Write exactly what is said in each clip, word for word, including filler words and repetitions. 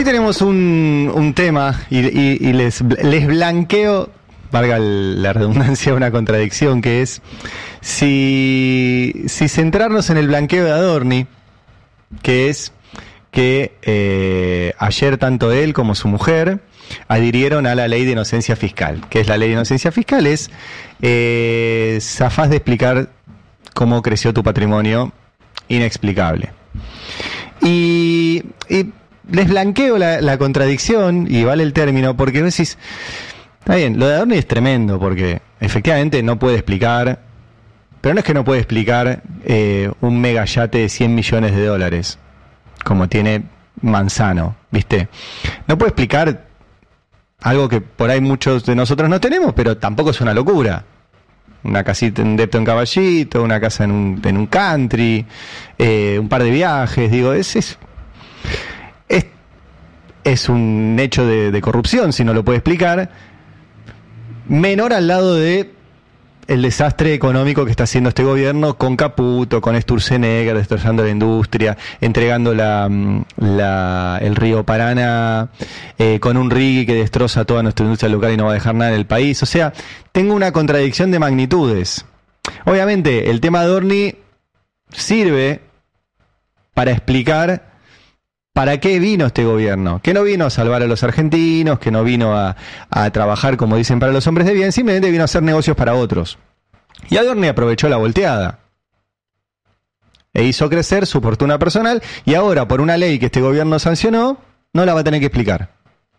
tenemos un, un tema y, y, y les, les blanqueo, valga el, la redundancia, una contradicción, que es si, si centrarnos en el blanqueo de Adorni, que es que eh, ayer tanto él como su mujer adhirieron a la ley de inocencia fiscal. ¿Qué es la ley de inocencia fiscal? Es eh, zafás de explicar cómo creció tu patrimonio inexplicable. Y, y les blanqueo la, la contradicción, y vale el término, porque vos decís, está bien, lo de Adorni es tremendo, porque efectivamente no puede explicar, pero no es que no puede explicar eh, un megayate de cien millones de dólares, como tiene Manzano, ¿viste? No puede explicar algo que por ahí muchos de nosotros no tenemos, pero tampoco es una locura. Una casita, un depto en Caballito, una casa en un, en un country, eh, un par de viajes, digo, es, es, es, es un hecho de, de corrupción, si no lo puede explicar, menor al lado de el desastre económico que está haciendo este gobierno con Caputo, con Sturzenegger, destrozando la industria, entregando la, la el río Paraná, eh, con un Rigui que destroza toda nuestra industria local y no va a dejar nada en el país. O sea, tengo una contradicción de magnitudes. Obviamente, el tema de Adorni sirve para explicar para qué vino este gobierno, que no vino a salvar a los argentinos, que no vino a, a trabajar, como dicen, para los hombres de bien, simplemente vino a hacer negocios para otros. Y Adorni aprovechó la volteada e hizo crecer su fortuna personal, y ahora, por una ley que este gobierno sancionó, no la va a tener que explicar.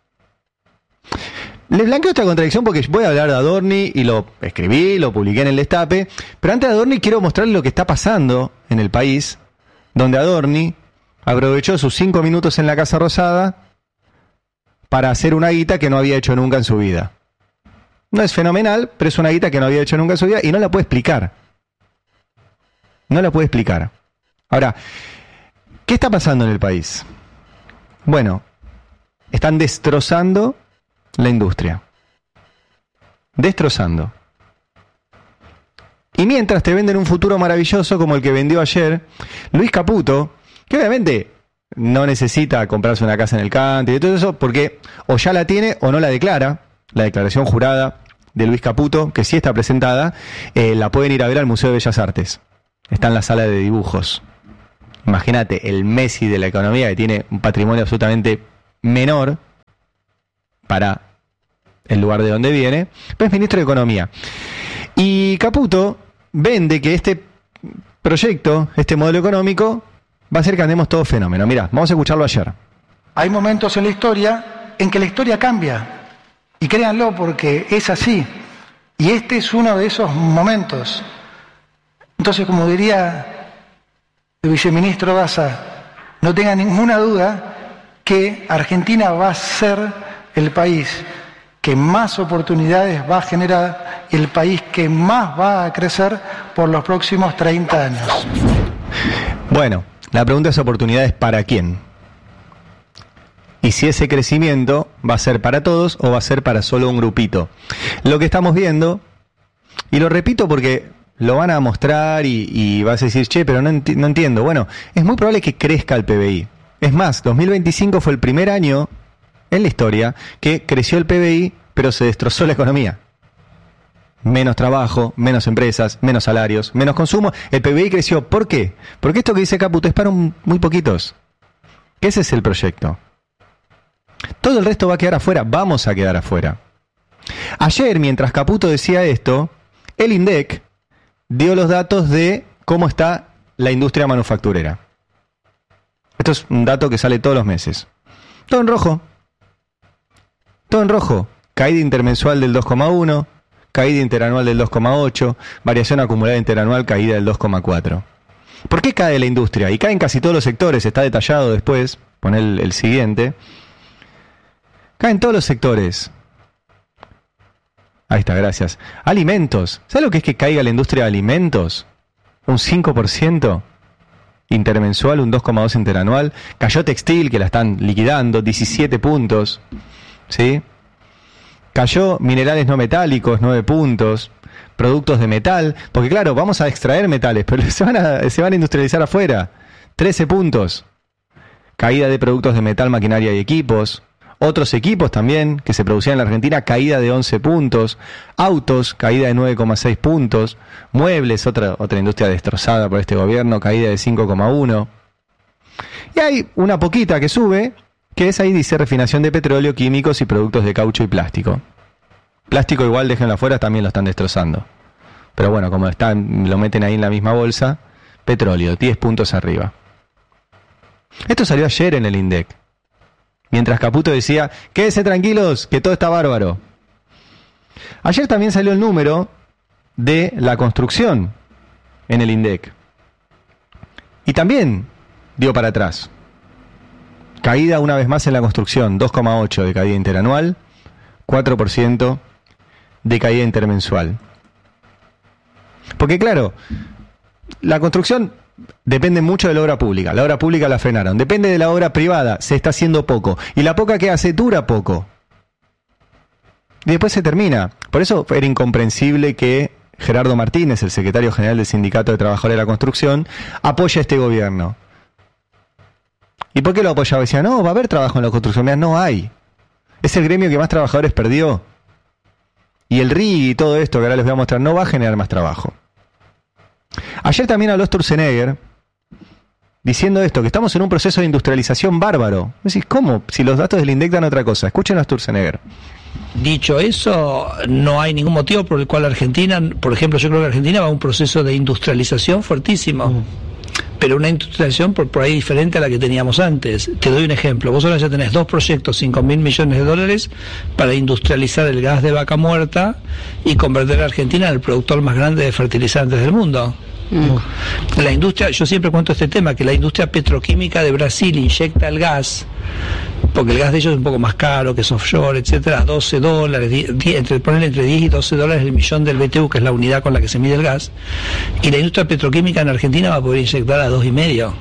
Les blanqueo esta contradicción porque voy a hablar de Adorni, y lo escribí, lo publiqué en el Destape, pero antes de Adorni quiero mostrarles lo que está pasando en el país, donde Adorni aprovechó sus cinco minutos en la Casa Rosada para hacer una guita que no había hecho nunca en su vida. No es fenomenal, pero es una guita que no había hecho nunca en su vida y no la puede explicar. No la puede explicar. Ahora, ¿qué está pasando en el país? Bueno, están destrozando la industria. Destrozando. Y mientras te venden un futuro maravilloso como el que vendió ayer Luis Caputo, que obviamente no necesita comprarse una casa en el country y todo eso, porque o ya la tiene o no la declara. La declaración jurada de Luis Caputo, que sí está presentada, eh, la pueden ir a ver al Museo de Bellas Artes. Está en la sala de dibujos. Imagínate, el Messi de la economía, que tiene un patrimonio absolutamente menor para el lugar de donde viene, pero es ministro de Economía. Y Caputo vende que este proyecto, este modelo económico, va a hacer que andemos todo fenómeno. Mirá, vamos a escucharlo ayer. Hay momentos en la historia en que la historia cambia. Y créanlo, porque es así. Y este es uno de esos momentos. Entonces, como diría el viceministro Daza, no tenga ninguna duda que Argentina va a ser el país que más oportunidades va a generar, el país que más va a crecer por los próximos treinta años. Bueno, la pregunta es: ¿oportunidades para quién? Y si ese crecimiento va a ser para todos o va a ser para solo un grupito. Lo que estamos viendo, y lo repito porque lo van a mostrar y, y vas a decir, che, pero no, enti- no entiendo. Bueno, es muy probable que crezca el P B I. Es más, dos mil veinticinco fue el primer año en la historia que creció el P B I, pero se destrozó la economía. Menos trabajo, menos empresas, menos salarios, menos consumo. El P B I creció. ¿Por qué? Porque esto que dice Caputo es para un, muy poquitos. Ese es el proyecto. Todo el resto va a quedar afuera. Vamos a quedar afuera. Ayer, mientras Caputo decía esto, el INDEC dio los datos de cómo está la industria manufacturera. Esto es un dato que sale todos los meses. Todo en rojo. Todo en rojo. Caída intermensual del dos coma uno, caída interanual del dos coma ocho, variación acumulada interanual, caída del dos coma cuatro. ¿Por qué cae la industria? Y caen casi todos los sectores, está detallado después, pon el, el siguiente. Caen todos los sectores. Ahí está, gracias. Alimentos. ¿Sabes lo que es que caiga la industria de alimentos? Un cinco por ciento intermensual, un dos coma dos interanual. Cayó textil, que la están liquidando, diecisiete puntos. ¿Sí? Cayó minerales no metálicos, nueve puntos. Productos de metal, porque claro, vamos a extraer metales, pero se van a, se van a industrializar afuera. trece puntos. caída de productos de metal, maquinaria y equipos. Otros equipos también que se producían en la Argentina, caída de once puntos. Autos, caída de nueve coma seis puntos. Muebles, otra, otra industria destrozada por este gobierno, caída de cinco coma uno. Y hay una poquita que sube, que es ahí, dice, refinación de petróleo, químicos y productos de caucho y plástico. Plástico igual, déjenlo afuera, también lo están destrozando. Pero bueno, como están, lo meten ahí en la misma bolsa, petróleo, diez puntos arriba. Esto salió ayer en el INDEC. Mientras Caputo decía, quédense tranquilos, que todo está bárbaro. Ayer también salió el número de la construcción en el INDEC. Y también dio para atrás. Caída una vez más en la construcción, dos coma ocho de caída interanual, cuatro por ciento de caída intermensual. Porque claro, la construcción depende mucho de la obra pública. La obra pública la frenaron. Depende de la obra privada, se está haciendo poco. Y la poca que hace dura poco. Y después se termina. Por eso era incomprensible que Gerardo Martínez, el secretario general del Sindicato de Trabajadores de la Construcción, apoya a este gobierno. ¿Y por qué lo apoyaba? Decía, no, va a haber trabajo en la construcción. Mirá, no hay. Es el gremio que más trabajadores perdió. Y el R I G y todo esto que ahora les voy a mostrar no va a generar más trabajo. Ayer también habló Sturzenegger diciendo esto, que estamos en un proceso de industrialización bárbaro. Decís, ¿cómo? Si los datos del INDEC dan otra cosa. Escuchen a Sturzenegger. Dicho eso, no hay ningún motivo por el cual Argentina, por ejemplo, yo creo que Argentina va a un proceso de industrialización fuertísimo. Mm. Pero una industrialización por, por ahí diferente a la que teníamos antes. Te doy un ejemplo. Vos ahora ya tenés dos proyectos, cinco mil millones de dólares, para industrializar el gas de vaca muerta y convertir a Argentina en el productor más grande de fertilizantes del mundo. Mm. La industria, yo siempre cuento este tema, que la industria petroquímica de Brasil inyecta el gas, porque el gas de ellos es un poco más caro, que es offshore, etcétera, doce dólares, diez, entre, ponerle entre diez y doce dólares el millón del B T U, que es la unidad con la que se mide el gas, y la industria petroquímica en Argentina va a poder inyectar a dos y medio.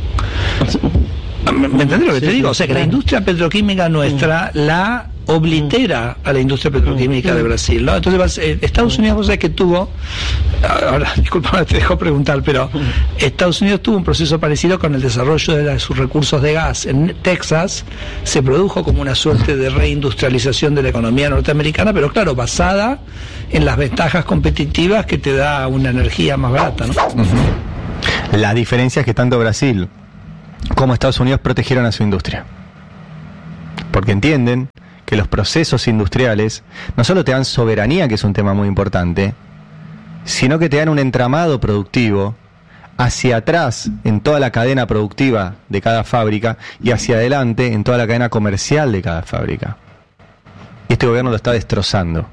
¿Me, me entendés lo que sí, te digo? O sea que la industria petroquímica nuestra la oblitera a la industria petroquímica de Brasil, ¿no? Entonces eh, Estados Unidos, vos sabés que tuvo, ahora disculpa, te dejo preguntar, pero Estados Unidos tuvo un proceso parecido con el desarrollo de la, sus recursos de gas. En Texas se produjo como una suerte de reindustrialización de la economía norteamericana, pero claro, basada en las ventajas competitivas que te da una energía más barata, ¿no? Uh-huh. La diferencia es que tanto Brasil como Estados Unidos protegieron a su industria, porque entienden que los procesos industriales no solo te dan soberanía, que es un tema muy importante, sino que te dan un entramado productivo hacia atrás en toda la cadena productiva de cada fábrica y hacia adelante en toda la cadena comercial de cada fábrica. Y este gobierno lo está destrozando.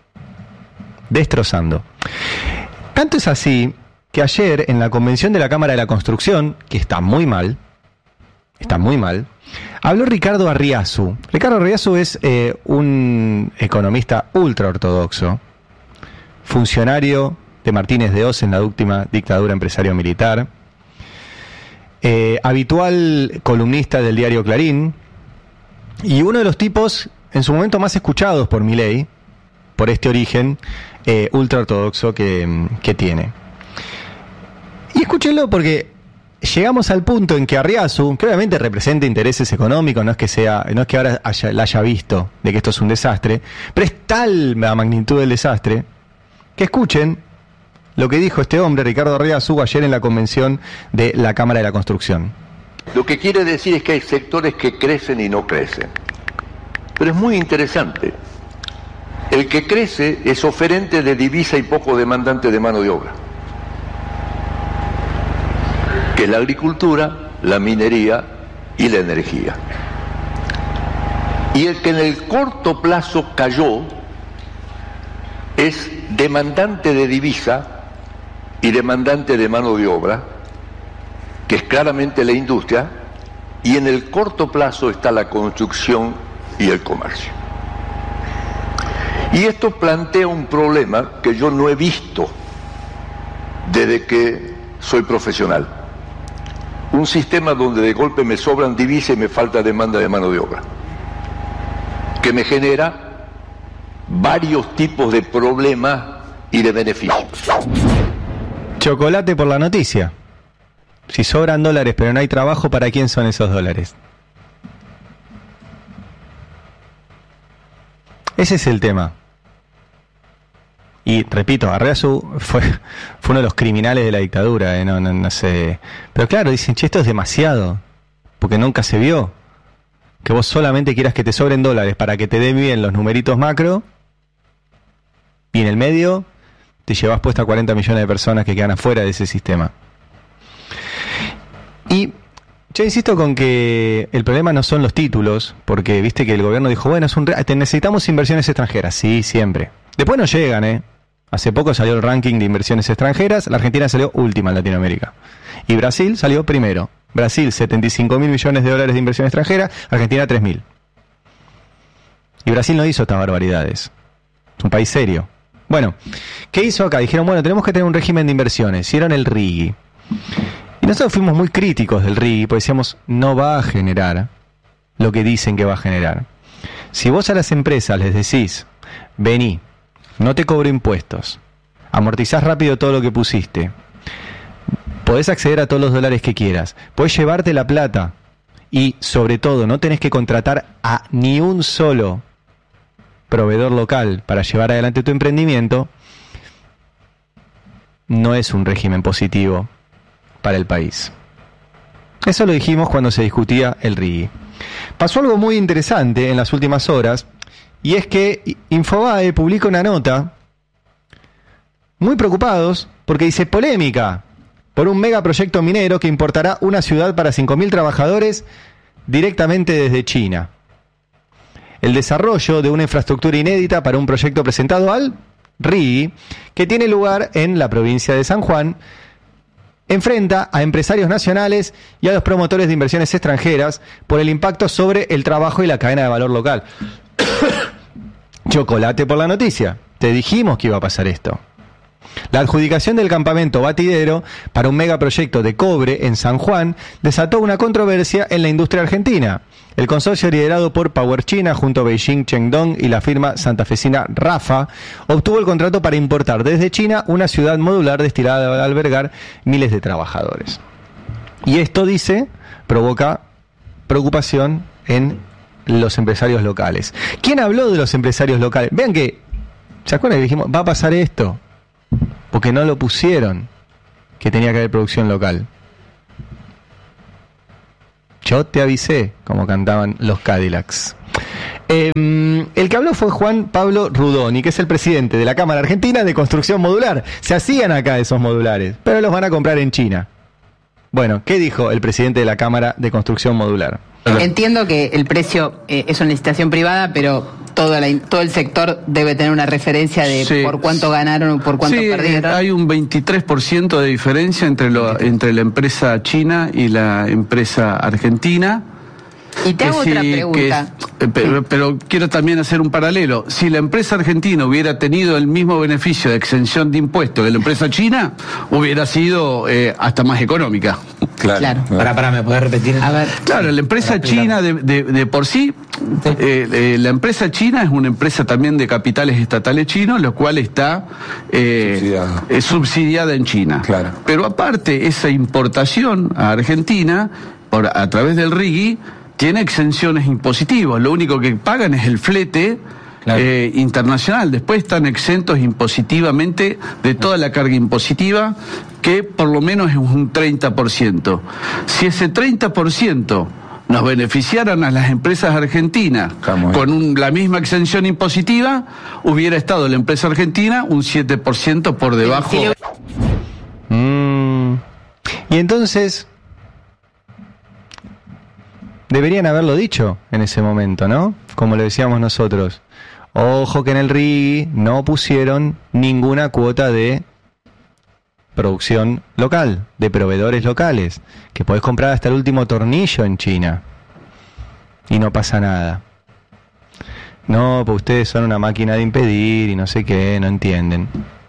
Destrozando. Tanto es así que ayer en la convención de la Cámara de la Construcción, que está muy mal, está muy mal, habló Ricardo Arriazu. Ricardo Arriazu es eh, un economista ultra ortodoxo, funcionario de Martínez de Hoz en la última dictadura empresario-militar, eh, habitual columnista del diario Clarín, y uno de los tipos en su momento más escuchados por Milei, por este origen eh, ultra ortodoxo que, que tiene. Y escúchenlo porque llegamos al punto en que Arriazu, que obviamente representa intereses económicos, no es que sea, no es que ahora haya, la haya visto de que esto es un desastre, pero es tal la magnitud del desastre que escuchen lo que dijo este hombre, Ricardo Arriazu, ayer en la convención de la Cámara de la Construcción. Lo que quiere decir es que hay sectores que crecen y no crecen. Pero es muy interesante. El que crece es oferente de divisa y poco demandante de mano de obra, que es la agricultura, la minería y la energía. Y el que en el corto plazo cayó es demandante de divisa y demandante de mano de obra, que es claramente la industria, y en el corto plazo está la construcción y el comercio. Y esto plantea un problema que yo no he visto desde que soy profesional. Un sistema donde de golpe me sobran divisas y me falta demanda de mano de obra, que me genera varios tipos de problemas y de beneficios. Chocolate por la noticia. Si sobran dólares pero no hay trabajo, ¿para quién son esos dólares? Ese es el tema. Y repito, Arreazu fue, fue uno de los criminales de la dictadura, eh, no, no, no sé. Pero claro, dicen, che, esto es demasiado, porque nunca se vio. Que vos solamente quieras que te sobren dólares para que te den bien los numeritos macro, y en el medio te llevas puesta a cuarenta millones de personas que quedan afuera de ese sistema. Y yo insisto con que el problema no son los títulos, porque viste que el gobierno dijo, bueno, es un re- necesitamos inversiones extranjeras. Sí, siempre. Después no llegan, ¿eh? Hace poco salió el ranking de inversiones extranjeras, la Argentina salió última en Latinoamérica. Y Brasil salió primero. Brasil, setenta y cinco mil millones de dólares de inversión extranjera, Argentina tres mil. Y Brasil no hizo estas barbaridades. Es un país serio. Bueno, ¿qué hizo acá? Dijeron, bueno, tenemos que tener un régimen de inversiones. Hicieron el R I G I. Y nosotros fuimos muy críticos del R I G I, porque decíamos, no va a generar lo que dicen que va a generar. Si vos a las empresas les decís, vení, no te cobro impuestos, amortizás rápido todo lo que pusiste, podés acceder a todos los dólares que quieras, podés llevarte la plata y, sobre todo, no tenés que contratar a ni un solo proveedor local para llevar adelante tu emprendimiento, no es un régimen positivo para el país. Eso lo dijimos cuando se discutía el R I G I. Pasó algo muy interesante en las últimas horas, y es que Infobae publica una nota muy preocupados porque dice polémica por un megaproyecto minero que importará una ciudad para cinco mil trabajadores directamente desde China. El desarrollo de una infraestructura inédita para un proyecto presentado al R I G I, que tiene lugar en la provincia de San Juan, enfrenta a empresarios nacionales y a los promotores de inversiones extranjeras por el impacto sobre el trabajo y la cadena de valor local. Chocolate por la noticia. Te dijimos que iba a pasar esto. La adjudicación del campamento Batidero para un megaproyecto de cobre en San Juan desató una controversia en la industria argentina. El consorcio liderado por Power China junto a Beijing Chengdong y la firma santafesina Rafa obtuvo el contrato para importar desde China una ciudad modular destinada a albergar miles de trabajadores. Y esto, dice, provoca preocupación en los empresarios locales. ¿Quién habló de los empresarios locales? Vean que, ¿se acuerdan que dijimos, va a pasar esto? Porque no lo pusieron, que tenía que haber producción local. Yo te avisé, como cantaban los Cadillacs. Eh, el que habló fue Juan Pablo Rudoni, que es el presidente de la Cámara Argentina de Construcción Modular. Se hacían acá esos modulares, pero los van a comprar en China. Bueno, ¿qué dijo el presidente de la Cámara de Construcción Modular? Entiendo que el precio eh, es una licitación privada, pero todo, la, todo el sector debe tener una referencia de sí. por cuánto ganaron o por cuánto sí, perdieron. Hay un veintitrés por ciento de diferencia entre, lo, entre la empresa china y la empresa argentina. Y te hago sí, otra pregunta. Es, pero, pero quiero también hacer un paralelo. Si la empresa argentina hubiera tenido el mismo beneficio de exención de impuestos que la empresa china, hubiera sido eh, hasta más económica. Claro. claro. Para, para, ¿me podés repetir? A ver. Claro, la empresa china de, de, de por sí, sí. Eh, eh, la empresa china es una empresa también de capitales estatales chinos, lo cual está eh, subsidiada. Eh, subsidiada en China. Claro. Pero aparte, esa importación a Argentina, por, a través del R I G I, tiene exenciones impositivas. Lo único que pagan es el flete claro. eh, internacional. Después están exentos impositivamente de toda la carga impositiva, que por lo menos es un treinta por ciento. Si ese treinta por ciento nos beneficiaran a las empresas argentinas con un, la misma exención impositiva, hubiera estado la empresa argentina un siete por ciento por debajo. Mm. Y entonces deberían haberlo dicho en ese momento, ¿no? Como lo decíamos nosotros. Ojo que en el R I G I no pusieron ninguna cuota de producción local, de proveedores locales, que podés comprar hasta el último tornillo en China y no pasa nada. No, pues ustedes son una máquina de impedir y no sé qué, no entienden.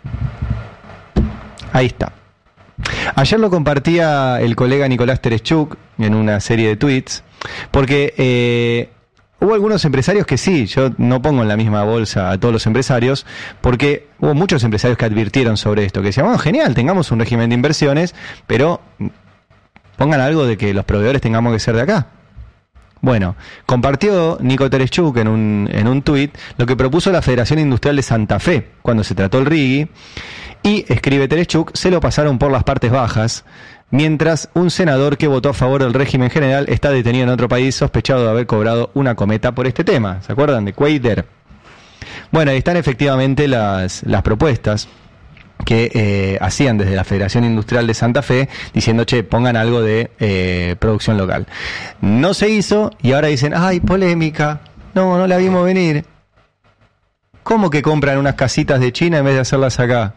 Ahí está. Ayer lo compartía el colega Nicolás Tereshchuk en una serie de tweets, porque eh, hubo algunos empresarios que sí, yo no pongo en la misma bolsa a todos los empresarios, porque hubo muchos empresarios que advirtieron sobre esto, que decían, bueno, genial, tengamos un régimen de inversiones, pero pongan algo de que los proveedores tengamos que ser de acá. Bueno, compartió Nico Tereshchuk en un, en un tuit lo que propuso la Federación Industrial de Santa Fe cuando se trató el RIGI, y escribe Tereshchuk, se lo pasaron por las partes bajas, mientras un senador que votó a favor del régimen general está detenido en otro país sospechado de haber cobrado una cometa por este tema. ¿Se acuerdan de Quater? Bueno, ahí están efectivamente las, las propuestas que eh, hacían desde la Federación Industrial de Santa Fe, diciendo, che, pongan algo de eh, producción local. No se hizo, y ahora dicen, ay, polémica, no, no la vimos venir. ¿Cómo que compran unas casitas de China en vez de hacerlas acá?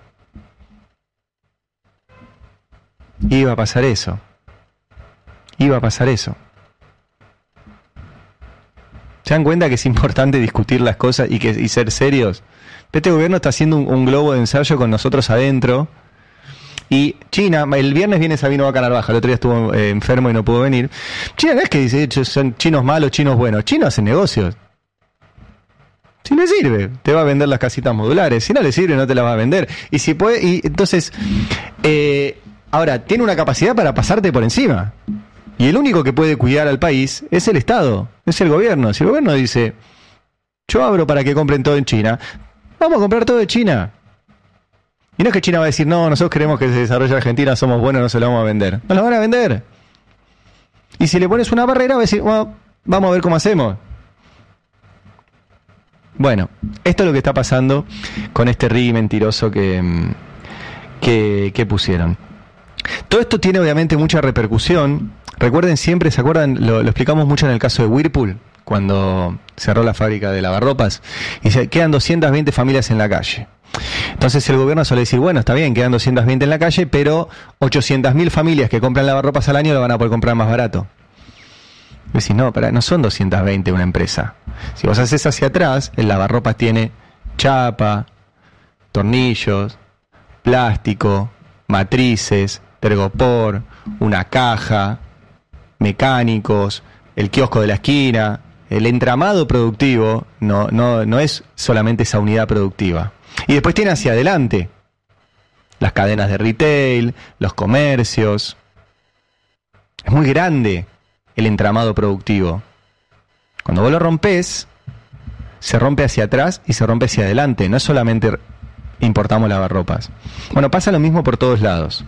Iba a pasar eso. Iba a pasar eso. ¿Se dan cuenta que es importante discutir las cosas y, que, y ser serios? Este gobierno está haciendo un, un globo de ensayo con nosotros adentro. Y China, el viernes viene Sabino Vaca Narvaja, el otro día estuvo eh, enfermo y no pudo venir. China no es que dice, son chinos malos, chinos buenos. Chinos hacen negocios. Si le sirve, te va a vender las casitas modulares. Si no le sirve, no te las va a vender. Y si puede, y entonces, eh, ahora, tiene una capacidad para pasarte por encima. Y el único que puede cuidar al país es el Estado, es el gobierno. Si el gobierno dice, yo abro para que compren todo en China, vamos a comprar todo de China. Y no es que China va a decir, no, nosotros queremos que se desarrolle Argentina, somos buenos, no se lo vamos a vender. No lo van a vender. Y si le pones una barrera, va a decir, bueno, vamos a ver cómo hacemos. Bueno, esto es lo que está pasando con este RIGI mentiroso que, que, que pusieron. Todo esto tiene obviamente mucha repercusión. Recuerden siempre, ¿se acuerdan? Lo, lo explicamos mucho en el caso de Whirlpool, cuando cerró la fábrica de lavarropas, y se quedan doscientas veinte familias en la calle. Entonces el gobierno suele decir, bueno, está bien, quedan doscientas veinte en la calle, pero ochocientas mil familias que compran lavarropas al año lo van a poder comprar más barato. Y decís, no, para, no son doscientas veinte una empresa. Si vos haces hacia atrás, el lavarropas tiene chapa, tornillos, plástico, matrices, tergopor, una caja, mecánicos, el kiosco de la esquina. El entramado productivo no, no, no es solamente esa unidad productiva. Y después tiene hacia adelante las cadenas de retail, los comercios. Es muy grande el entramado productivo. Cuando vos lo rompés, se rompe hacia atrás y se rompe hacia adelante. No es solamente importamos lavarropas. Bueno, pasa lo mismo por todos lados.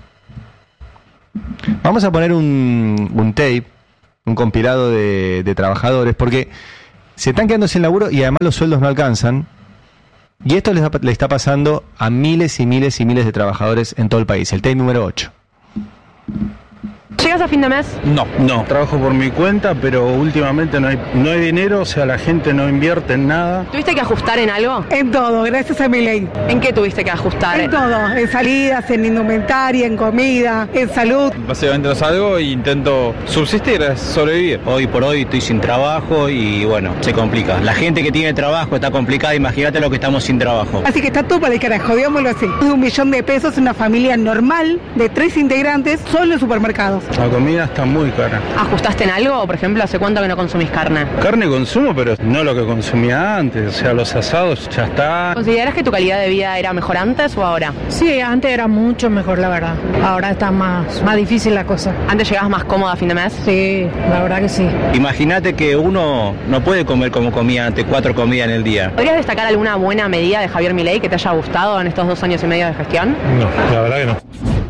Vamos a poner un, un tape, un compilado de, de trabajadores, porque se están quedando sin laburo y además los sueldos no alcanzan. Y esto les, le está pasando a miles y miles y miles de trabajadores en todo el país. El tape número ocho. ¿Llegas a fin de mes? No, no. Trabajo por mi cuenta, pero últimamente no hay, no hay dinero, o sea, la gente no invierte en nada. ¿Tuviste que ajustar en algo? En todo, gracias a mi ley. ¿En qué tuviste que ajustar? En todo, en salidas, en indumentaria, en comida, en salud. Básicamente no salgo e intento subsistir, sobrevivir. Hoy por hoy estoy sin trabajo y bueno, se complica. La gente que tiene trabajo está complicada, imagínate lo que estamos sin trabajo. Así que está todo para el carajo, digámoslo así. Un millón de pesos, una familia normal de tres integrantes, solo en supermercados. La comida está muy cara. ¿Ajustaste en algo? Por ejemplo, ¿hace cuánto que no consumís carne? Carne consumo, pero no lo que consumía antes. O sea, los asados ya está. ¿Considerás que tu calidad de vida era mejor antes o ahora? Sí, antes era mucho mejor, la verdad. Ahora está más, más difícil la cosa. ¿Antes llegabas más cómoda a fin de mes? Sí, la verdad que sí. Imagínate que uno no puede comer como comía antes, cuatro comidas en el día. ¿Podrías destacar alguna buena medida de Javier Milei que te haya gustado en estos dos años y medio de gestión? No, la verdad que no.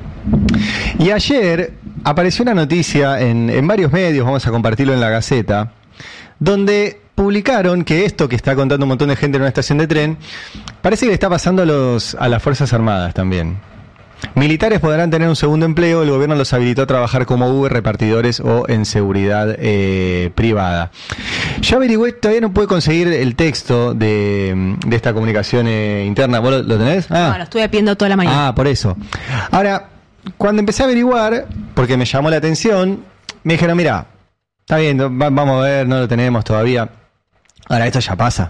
Y ayer apareció una noticia en, en varios medios, vamos a compartirlo en La Gaceta, donde publicaron que esto que está contando un montón de gente en una estación de tren, parece que le está pasando a, los, a las Fuerzas Armadas también. Militares podrán tener un segundo empleo, el gobierno los habilitó a trabajar como Uber, repartidores o en seguridad eh, privada. Yo averigüé, todavía no pude conseguir el texto de, de esta comunicación eh, interna. ¿Vos lo, lo tenés? Ah. No, lo estuve viendo toda la mañana. Ah, por eso. Ahora, cuando empecé a averiguar, porque me llamó la atención, me dijeron, mira, está bien, va, vamos a ver, no lo tenemos todavía. Ahora, esto ya pasa.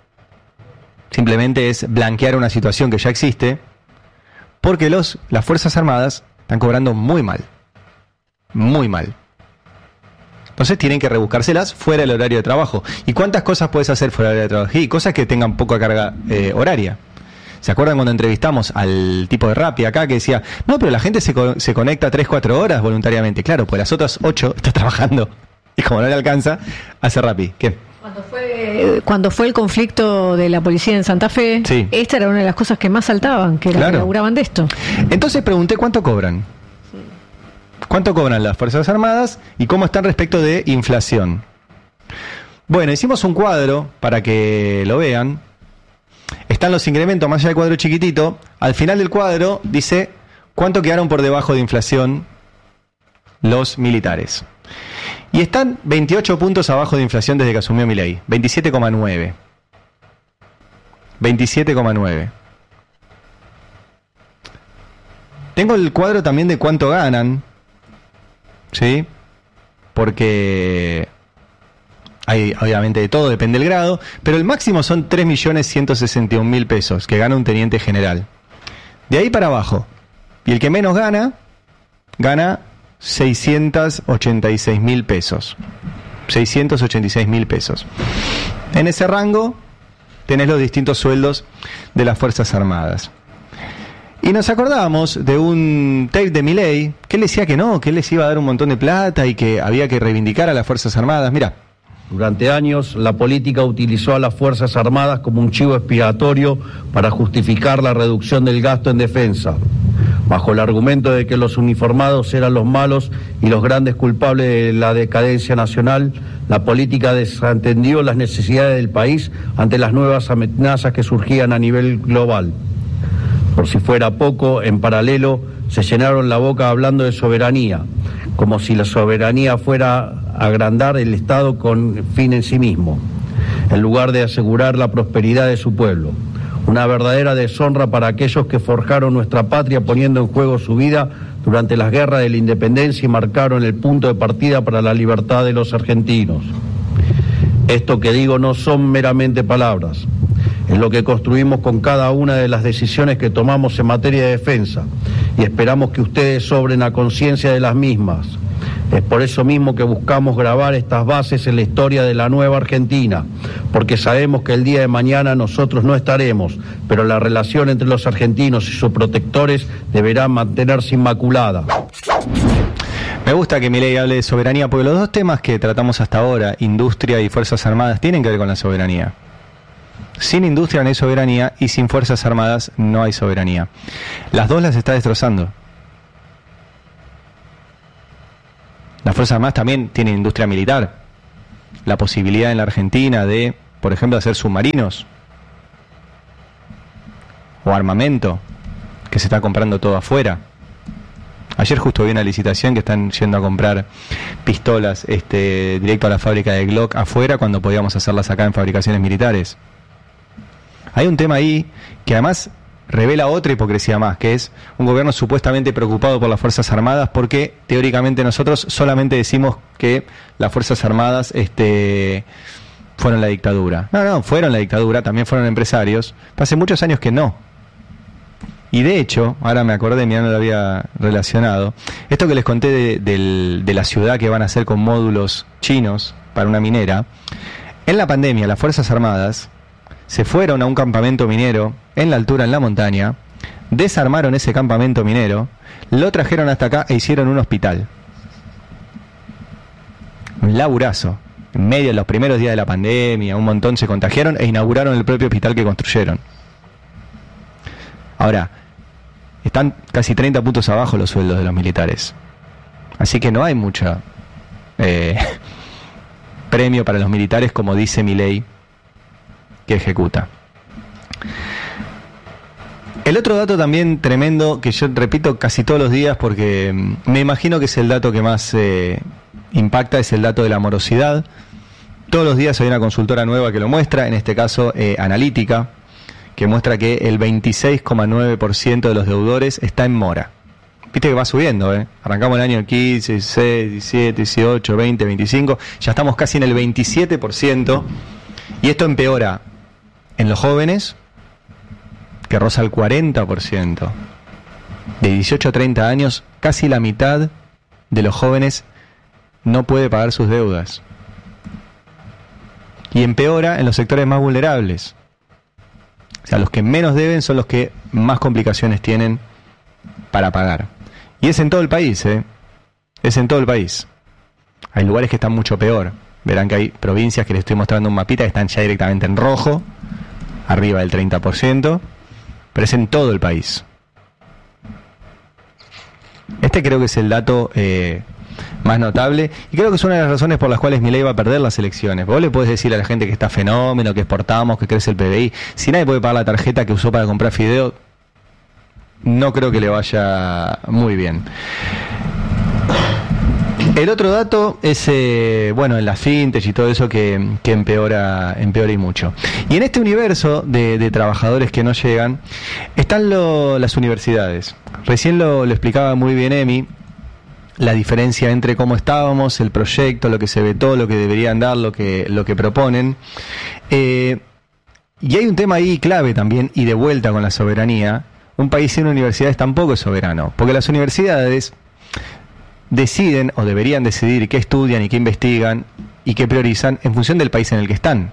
Simplemente es blanquear una situación que ya existe, porque los, las Fuerzas Armadas están cobrando muy mal. Muy mal. Entonces tienen que rebuscárselas fuera del horario de trabajo. ¿Y cuántas cosas puedes hacer fuera del horario de trabajo? Y cosas que tengan poca carga eh, horaria. ¿Se acuerdan cuando entrevistamos al tipo de Rappi acá que decía, no, pero la gente se, co- se conecta tres, cuatro horas voluntariamente? Claro, pues las otras ocho está trabajando y como no le alcanza, hace Rappi. ¿Qué? Cuando fue, cuando fue el conflicto de la policía en Santa Fe, sí. esta era una de las cosas que más saltaban, que, claro. que laburaban de esto. Entonces pregunté cuánto cobran. ¿Cuánto cobran las Fuerzas Armadas y cómo están respecto de inflación? Bueno, hicimos un cuadro para que lo vean. Están los incrementos, más allá del cuadro chiquitito. Al final del cuadro dice cuánto quedaron por debajo de inflación los militares. Y están veintiocho puntos abajo de inflación desde que asumió Milei. veintisiete coma nueve. veintisiete coma nueve. Tengo el cuadro también de cuánto ganan. ¿Sí? Porque hay obviamente de todo, depende del grado. Pero el máximo son tres millones ciento sesenta y un mil pesos que gana un teniente general. De ahí para abajo. Y el que menos gana, gana seiscientos ochenta y seis mil pesos. seiscientos ochenta y seis mil pesos. En ese rango tenés los distintos sueldos de las Fuerzas Armadas. Y nos acordábamos de un tape de Milei que él decía que no, que él les iba a dar un montón de plata y que había que reivindicar a las Fuerzas Armadas. Mira. Durante años, la política utilizó a las Fuerzas Armadas como un chivo expiatorio para justificar la reducción del gasto en defensa, bajo el argumento de que los uniformados eran los malos y los grandes culpables de la decadencia nacional. La política desatendió las necesidades del país ante las nuevas amenazas que surgían a nivel global. Por si fuera poco, en paralelo, se llenaron la boca hablando de soberanía, como si la soberanía fuera agrandar el Estado con fin en sí mismo, en lugar de asegurar la prosperidad de su pueblo. Una verdadera deshonra para aquellos que forjaron nuestra patria poniendo en juego su vida durante las guerras de la independencia y marcaron el punto de partida para la libertad de los argentinos. Esto que digo no son meramente palabras, es lo que construimos con cada una de las decisiones que tomamos en materia de defensa y esperamos que ustedes sobren a conciencia de las mismas. Es por eso mismo que buscamos grabar estas bases en la historia de la nueva Argentina, porque sabemos que el día de mañana nosotros no estaremos, pero la relación entre los argentinos y sus protectores deberá mantenerse inmaculada. Me gusta que Milei hable de soberanía, porque los dos temas que tratamos hasta ahora, industria y Fuerzas Armadas, tienen que ver con la soberanía. Sin industria no hay soberanía y sin Fuerzas Armadas no hay soberanía. Las dos las está destrozando. Las Fuerzas Armadas también tienen industria militar. La posibilidad en la Argentina de, por ejemplo, hacer submarinos o armamento, que se está comprando todo afuera. Ayer justo vi una licitación que están yendo a comprar pistolas este, directo a la fábrica de Glock afuera cuando podíamos hacerlas acá en fabricaciones militares. Hay un tema ahí que además revela otra hipocresía más, que es un gobierno supuestamente preocupado por las Fuerzas Armadas porque teóricamente nosotros solamente decimos que las Fuerzas Armadas este, fueron la dictadura. No, no, fueron la dictadura, también fueron empresarios. Hace muchos años que no. Y de hecho, ahora me acordé, mira, no lo había relacionado, esto que les conté de, de, de la ciudad que van a hacer con módulos chinos para una minera, en la pandemia las Fuerzas Armadas se fueron a un campamento minero en la altura, en la montaña, desarmaron ese campamento minero, lo trajeron hasta acá e hicieron un hospital. Un laburazo. En medio de los primeros días de la pandemia, un montón se contagiaron e inauguraron el propio hospital que construyeron. Ahora, están casi treinta puntos abajo los sueldos de los militares. Así que no hay mucho eh, premio para los militares, como dice Milei, que ejecuta. El otro dato también tremendo, que yo repito casi todos los días porque me imagino que es el dato que más eh, impacta, es el dato de la morosidad. Todos los días hay una consultora nueva que lo muestra, en este caso eh, Analítica, que muestra que el veintiséis coma nueve por ciento de los deudores está en mora. Viste que va subiendo, ¿eh? Arrancamos el año quince, dieciséis, diecisiete, dieciocho, veinte, veinticinco, ya estamos casi en el veintisiete por ciento, y esto empeora en los jóvenes, que roza el cuarenta por ciento. De dieciocho a treinta años, casi la mitad de los jóvenes no puede pagar sus deudas. Y empeora en los sectores más vulnerables. O sea, los que menos deben son los que más complicaciones tienen para pagar. Y es en todo el país, ¿eh? Es en todo el país. Hay lugares que están mucho peor. Verán que hay provincias que les estoy mostrando un mapita que están ya directamente en rojo, arriba del treinta por ciento, pero es en todo el país. Este creo que es el dato eh, más notable, y creo que es una de las razones por las cuales Milei va a perder las elecciones. Vos le podés decir a la gente que está fenómeno, que exportamos, que crece el P B I. Si nadie puede pagar la tarjeta que usó para comprar fideo, no creo que le vaya muy bien. El otro dato es, eh, bueno, en las fintech y todo eso que, que empeora, empeora y mucho. Y en este universo de, de trabajadores que no llegan, están lo, las universidades. Recién lo, lo explicaba muy bien Emi, la diferencia entre cómo estábamos, el proyecto, lo que se vetó, lo que deberían dar, lo que, lo que proponen. Eh, y hay un tema ahí clave también, y de vuelta con la soberanía. Un país sin universidades tampoco es soberano, porque las universidades deciden o deberían decidir qué estudian y qué investigan y qué priorizan en función del país en el que están.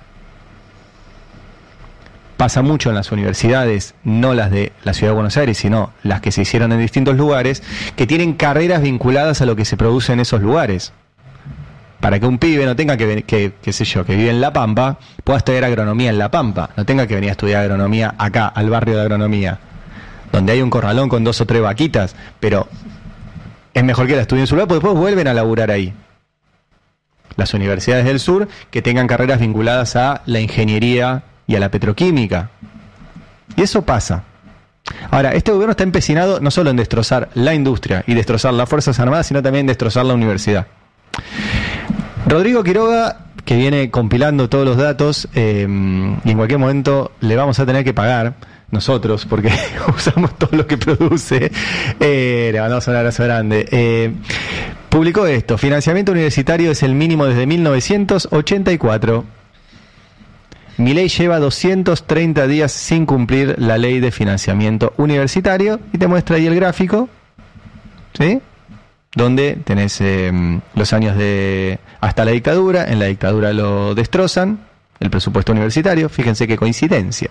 Pasa mucho en las universidades, no las de la Ciudad de Buenos Aires, sino las que se hicieron en distintos lugares, que tienen carreras vinculadas a lo que se produce en esos lugares. Para que un pibe no tenga que, que qué sé yo, que vive en La Pampa, pueda estudiar agronomía en La Pampa, no tenga que venir a estudiar agronomía acá, al barrio de agronomía, donde hay un corralón con dos o tres vaquitas, pero es mejor que la estudien en su lugar, porque después vuelven a laburar ahí. Las universidades del sur que tengan carreras vinculadas a la ingeniería y a la petroquímica. Y eso pasa. Ahora, este gobierno está empecinado no solo en destrozar la industria y destrozar las Fuerzas Armadas, sino también en destrozar la universidad. Rodrigo Quiroga, que viene compilando todos los datos, eh, y en cualquier momento le vamos a tener que pagar nosotros, porque usamos todo lo que produce, eh, le mandamos un abrazo grande. Eh, publicó esto: financiamiento universitario es el mínimo desde mil novecientos ochenta y cuatro. Milei lleva doscientos treinta días sin cumplir la ley de financiamiento universitario, y te muestra ahí el gráfico, ¿sí? Donde tenés eh, los años de hasta la dictadura. En la dictadura lo destrozan, el presupuesto universitario. Fíjense qué coincidencia.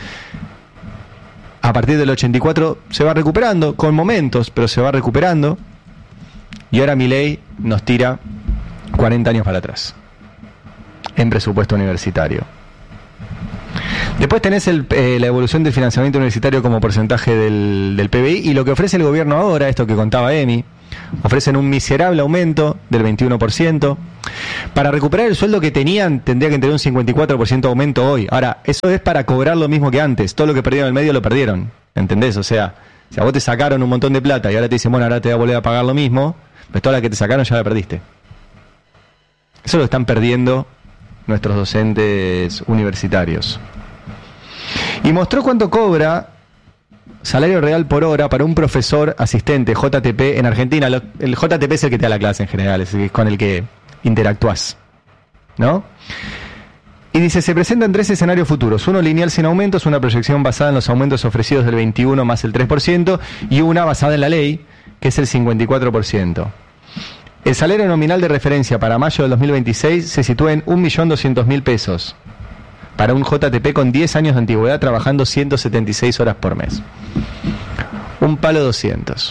A partir del ochenta y cuatro se va recuperando, con momentos, pero se va recuperando. Y ahora Milei nos tira cuarenta años para atrás en presupuesto universitario. Después tenés el, eh, la evolución del financiamiento universitario como porcentaje del, del P B I, y lo que ofrece el gobierno ahora, esto que contaba Emi, ofrecen un miserable aumento del veintiuno por ciento. Para recuperar el sueldo que tenían, tendría que tener un cincuenta y cuatro por ciento de aumento hoy. Ahora, eso es para cobrar lo mismo que antes. Todo lo que perdieron en el medio lo perdieron. ¿Entendés? O sea, si a vos te sacaron un montón de plata y ahora te dicen, bueno, ahora te voy a volver a pagar lo mismo, pues toda la que te sacaron ya la perdiste. Eso lo están perdiendo nuestros docentes universitarios. Y mostró cuánto cobra salario real por hora para un profesor asistente J T P en Argentina. El J T P es el que te da la clase en general, es con el que interactúas, ¿no? Y dice, se presentan tres escenarios futuros: uno lineal sin aumentos, una proyección basada en los aumentos ofrecidos del veintiuno más el tres por ciento, y una basada en la ley, que es el cincuenta y cuatro por ciento. El salario nominal de referencia para mayo del dos mil veintiséis se sitúa en un millón doscientos mil pesos para un J T P con diez años de antigüedad trabajando ciento setenta y seis horas por mes. Un palo doscientos.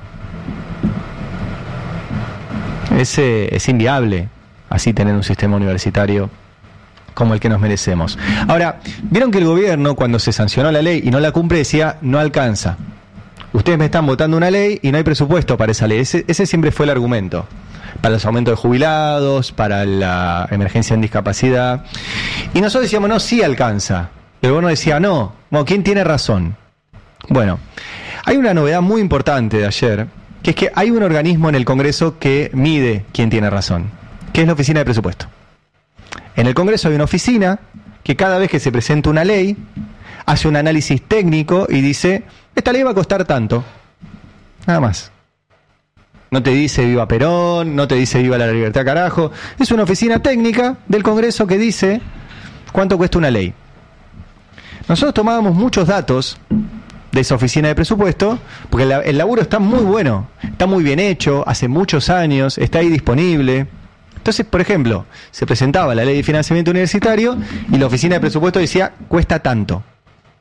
Es, eh, es inviable así tener un sistema universitario como el que nos merecemos. Ahora, vieron que el gobierno, cuando se sancionó la ley y no la cumple, decía, no alcanza. Ustedes me están votando una ley y no hay presupuesto para esa ley. Ese, ese siempre fue el argumento. Para los aumentos de jubilados, para la emergencia en discapacidad. Y nosotros decíamos, no, sí alcanza. El gobierno decía, no. Bueno, ¿quién tiene razón? Bueno, hay una novedad muy importante de ayer, que es que hay un organismo en el Congreso que mide quién tiene razón, que es la Oficina de Presupuesto. En el Congreso hay una oficina que cada vez que se presenta una ley, hace un análisis técnico y dice, esta ley va a costar tanto. Nada más. No te dice viva Perón, no te dice viva la libertad, carajo. Es una oficina técnica del Congreso que dice cuánto cuesta una ley. Nosotros tomábamos muchos datos de esa oficina de presupuesto, porque el, el laburo está muy bueno, está muy bien hecho, hace muchos años, está ahí disponible. Entonces, por ejemplo, se presentaba la ley de financiamiento universitario y la oficina de presupuesto decía, cuesta tanto.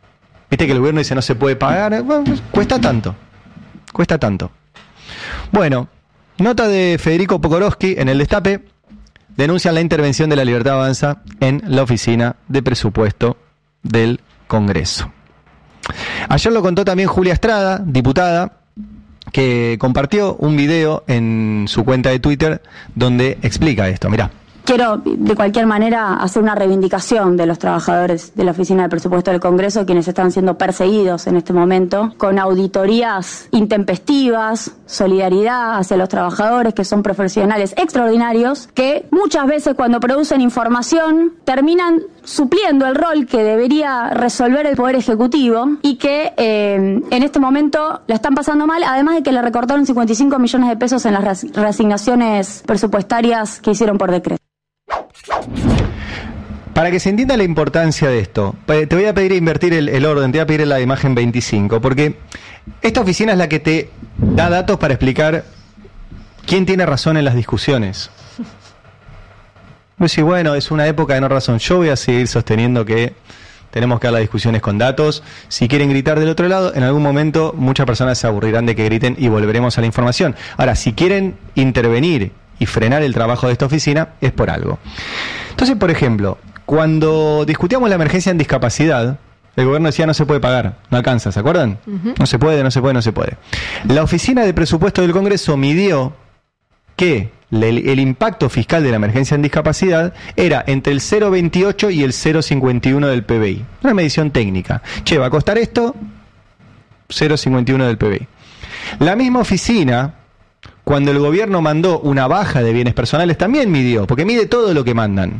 Viste que el gobierno dice no se puede pagar, bueno, pues cuesta tanto, cuesta tanto. Bueno, nota de Federico Pokorowski en El Destape, denuncian la intervención de La Libertad Avanza en la oficina de presupuesto del Congreso. Ayer lo contó también Julia Estrada, diputada, que compartió un video en su cuenta de Twitter donde explica esto. Mirá. Quiero, de cualquier manera, hacer una reivindicación de los trabajadores de la Oficina de Presupuesto del Congreso, quienes están siendo perseguidos en este momento, con auditorías intempestivas, solidaridad hacia los trabajadores, que son profesionales extraordinarios, que muchas veces cuando producen información terminan supliendo el rol que debería resolver el Poder Ejecutivo y que eh, en este momento la están pasando mal, además de que le recortaron cincuenta y cinco millones de pesos en las reasignaciones presupuestarias que hicieron por decreto. Para que se entienda la importancia de esto, te voy a pedir invertir el, el orden, te voy a pedir la imagen veinticinco, porque esta oficina es la que te da datos para explicar quién tiene razón en las discusiones. Pues sí, bueno, es una época de no razón. Yo voy a seguir sosteniendo que tenemos que dar las discusiones con datos. Si quieren gritar del otro lado, en algún momento muchas personas se aburrirán de que griten y volveremos a la información. Ahora, si quieren intervenir y frenar el trabajo de esta oficina, es por algo. Entonces, por ejemplo, cuando discutíamos la emergencia en discapacidad, el gobierno decía no se puede pagar, no alcanza, ¿se acuerdan? Uh-huh. No se puede, no se puede, no se puede. La oficina de presupuesto del Congreso midió que el, el impacto fiscal de la emergencia en discapacidad era entre el cero coma veintiocho y el cero coma cincuenta y uno del P B I. Una medición técnica. Che, va a costar esto, cero coma cincuenta y uno del P B I. La misma oficina, cuando el gobierno mandó una baja de bienes personales, también midió, porque mide todo lo que mandan.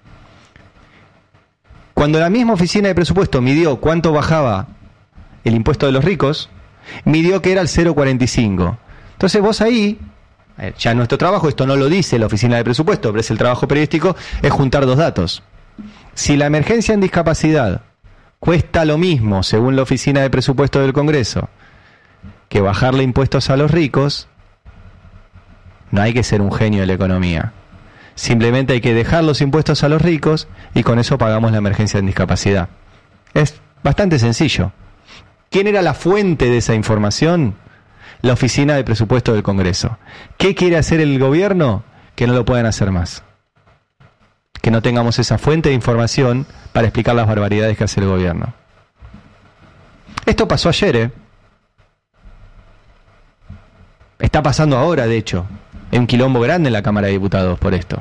Cuando la misma oficina de presupuesto midió cuánto bajaba el impuesto de los ricos, midió que era el cero coma cuarenta y cinco. Entonces vos ahí, ya nuestro trabajo, esto no lo dice la oficina de presupuesto, pero es el trabajo periodístico, es juntar dos datos. Si la emergencia en discapacidad cuesta lo mismo, según la oficina de presupuesto del Congreso, que bajarle impuestos a los ricos, no hay que ser un genio de la economía. Simplemente hay que dejar los impuestos a los ricos y con eso pagamos la emergencia en discapacidad. Es bastante sencillo. ¿Quién era la fuente de esa información? La oficina de presupuesto del Congreso. ¿Qué quiere hacer el gobierno? Que no lo puedan hacer más. Que no tengamos esa fuente de información para explicar las barbaridades que hace el gobierno. Esto pasó ayer, ¿eh? Está pasando ahora, de hecho. Hay un quilombo grande en la Cámara de Diputados por esto.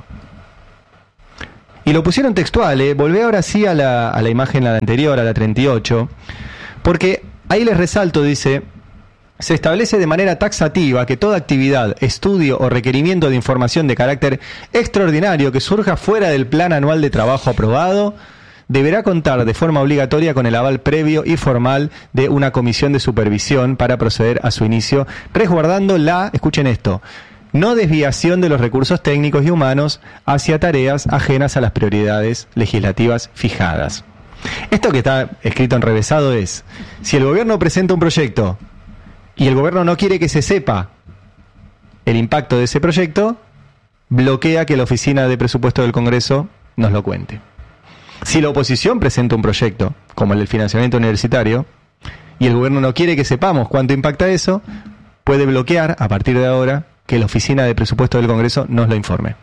Y lo pusieron textual, ¿eh? Volvé ahora sí a la, a la imagen la anterior, a la treinta y ocho, porque ahí les resalto, dice, se establece de manera taxativa que toda actividad, estudio o requerimiento de información de carácter extraordinario que surja fuera del plan anual de trabajo aprobado deberá contar de forma obligatoria con el aval previo y formal de una comisión de supervisión para proceder a su inicio, resguardando la, escuchen esto, no desviación de los recursos técnicos y humanos hacia tareas ajenas a las prioridades legislativas fijadas. Esto que está escrito enrevesado es, si el gobierno presenta un proyecto y el gobierno no quiere que se sepa el impacto de ese proyecto, bloquea que la oficina de presupuesto del Congreso nos lo cuente. Si la oposición presenta un proyecto, como el del financiamiento universitario, y el gobierno no quiere que sepamos cuánto impacta eso, puede bloquear, a partir de ahora, que la oficina de presupuesto del Congreso nos lo informe.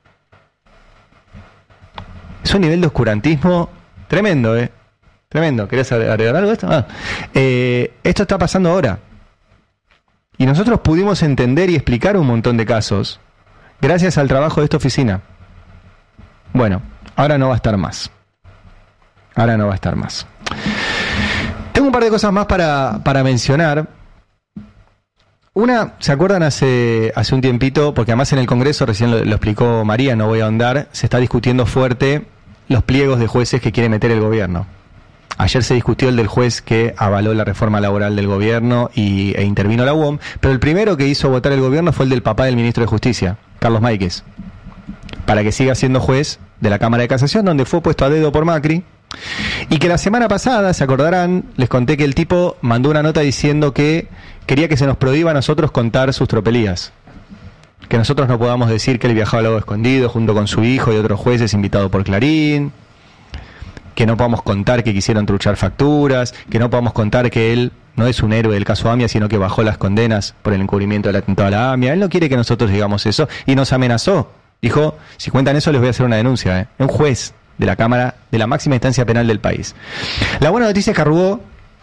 Es un nivel de oscurantismo tremendo, ¿eh? Tremendo. ¿Querés agregar algo de esto? Ah. Eh, esto está pasando ahora. Y nosotros pudimos entender y explicar un montón de casos gracias al trabajo de esta oficina. Bueno, ahora no va a estar más. Ahora no va a estar más. Tengo un par de cosas más para, para mencionar. Una, ¿se acuerdan hace, hace un tiempito? Porque además en el Congreso, recién lo, lo explicó María, no voy a ahondar, se está discutiendo fuerte los pliegos de jueces que quiere meter el gobierno. Ayer se discutió el del juez que avaló la reforma laboral del gobierno y, e intervino la U O M, pero el primero que hizo votar el gobierno fue el del papá del ministro de Justicia, Carlos Máiquez, para que siga siendo juez de la Cámara de Casación, donde fue puesto a dedo por Macri. Y que la semana pasada, se acordarán, les conté que el tipo mandó una nota diciendo que quería que se nos prohíba a nosotros contar sus tropelías. Que nosotros no podamos decir que él viajaba al lago escondido junto con su hijo y otros jueces invitados por Clarín. que no podamos contar que quisieron truchar facturas, que no podamos contar que él no es un héroe del caso AMIA, sino que bajó las condenas por el encubrimiento del atentado a la AMIA. Él no quiere que nosotros digamos eso y nos amenazó. Dijo, si cuentan eso les voy a hacer una denuncia. ¿eh? Un juez de la Cámara, de la máxima instancia penal del país. La buena noticia es que arrugó,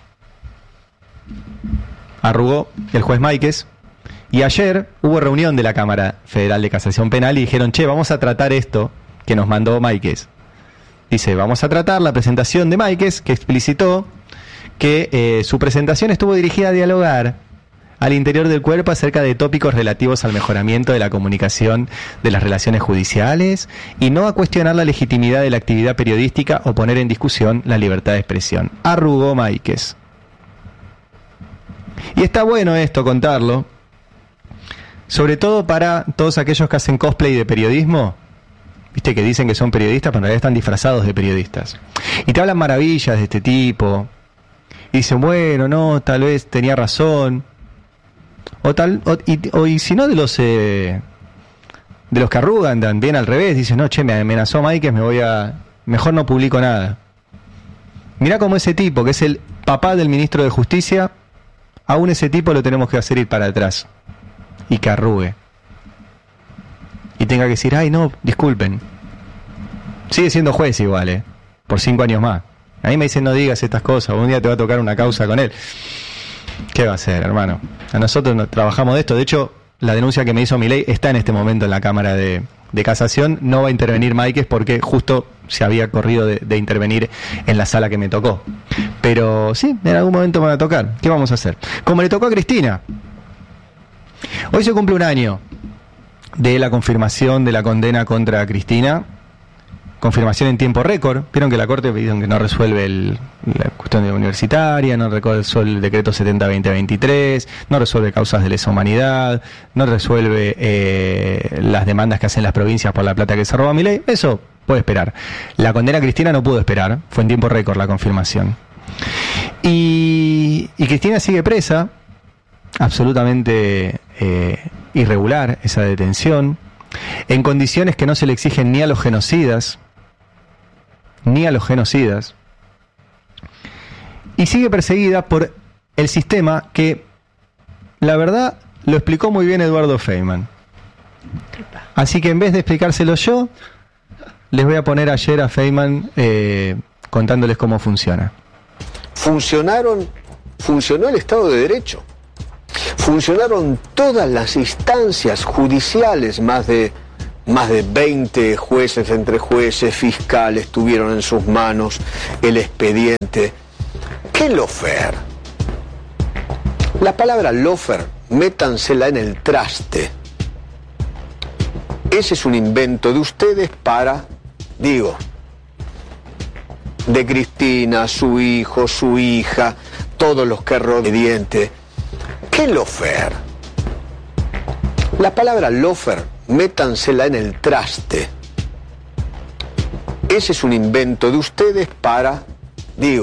arrugó el juez Máiquez, y ayer hubo reunión de la Cámara Federal de Casación Penal y dijeron, che, vamos a tratar esto que nos mandó Máiquez. Dice, vamos a tratar la presentación de Máiquez, que explicitó que eh, su presentación estuvo dirigida a dialogar al interior del cuerpo acerca de tópicos relativos al mejoramiento de la comunicación de las relaciones judiciales y no a cuestionar la legitimidad de la actividad periodística o poner en discusión la libertad de expresión. Arrugó Máiquez. Y está bueno esto, contarlo, sobre todo para todos aquellos que hacen cosplay de periodismo, viste, que dicen que son periodistas, pero en realidad están disfrazados de periodistas. Y te hablan maravillas de este tipo, y dicen, bueno, no, tal vez tenía razón, o tal, o, y, o, y si no de los eh, de los que arrugan, también al revés, dicen, no, che, me amenazó Máiquez, me voy a, mejor no publico nada. Mirá cómo ese tipo, que es el papá del ministro de Justicia, aún ese tipo lo tenemos que hacer ir para atrás. Y que arrugue. Y tenga que decir, ay no, disculpen. Sigue siendo juez igual, eh, por cinco años más. A mí me dicen, no digas estas cosas, un día te va a tocar una causa con él. ¿Qué va a hacer, hermano? A nosotros no, trabajamos de esto. De hecho, la denuncia que me hizo Milei está en este momento en la Cámara de, de Casación. No va a intervenir Máiquez porque justo se había corrido de, de intervenir en la sala que me tocó. Pero sí, en algún momento me va a tocar. ¿Qué vamos a hacer? Como le tocó a Cristina. Hoy se cumple un año de la confirmación de la condena contra Cristina. Confirmación en tiempo récord. Vieron que la Corte pidieron que no resuelve el, la cuestión universitaria, no resuelve el decreto setenta veinte veintitrés, no resuelve causas de lesa humanidad, no resuelve eh, las demandas que hacen las provincias por la plata que se roba Milei. Eso puede esperar. La condena a Cristina no pudo esperar. Fue en tiempo récord la confirmación. Y, y Cristina sigue presa. Absolutamente eh, irregular esa detención, en condiciones que no se le exigen ni a los genocidas, ni a los genocidas, y sigue perseguida por el sistema que, la verdad, lo explicó muy bien Eduardo Feynman. Así que en vez de explicárselo yo, les voy a poner ayer a Feynman eh, contándoles cómo funciona. Funcionaron, funcionó el Estado de Derecho. Funcionaron todas las instancias judiciales, más de, más de veinte jueces, entre jueces, fiscales, tuvieron en sus manos el expediente. ¿Qué lawfare? La palabra lawfare, métansela en el traste. Ese es un invento de ustedes para, digo, de Cristina, su hijo, su hija, todos los que rodean. ¿Qué lawfare? La palabra lawfare, métansela en el traste. Ese es un invento de ustedes para, digo,